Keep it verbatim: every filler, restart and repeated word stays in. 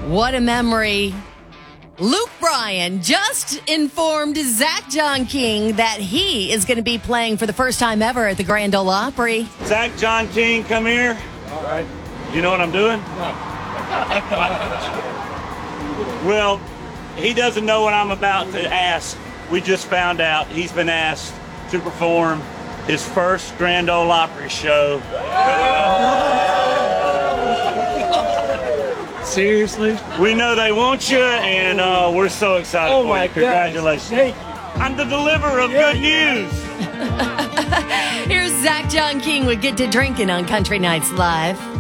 What a memory. Luke Bryan just informed Zach John King that he is going to be playing for the first time ever at the Grand Ole Opry. Zach John King, come here. All right. You know what I'm doing? Well, he doesn't know what I'm about to ask. We just found out he's been asked to perform his first Grand Ole Opry show. Seriously? We know they want you, and uh, we're so excited Oh for my you. Congratulations. God. Thank you. I'm the deliverer of good news. Here's Zach John King with Get to Drinking on Country Nights Live.